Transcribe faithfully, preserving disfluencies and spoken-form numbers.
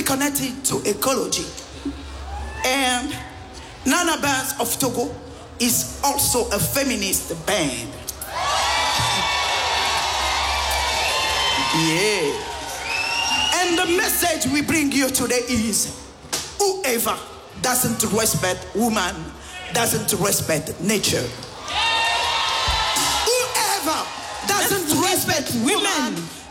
connected to ecology. And Nana Bands of Togo is also a feminist band. Yeah. And the message we bring you today is, whoever doesn't respect woman doesn't respect nature. Whoever doesn't respect women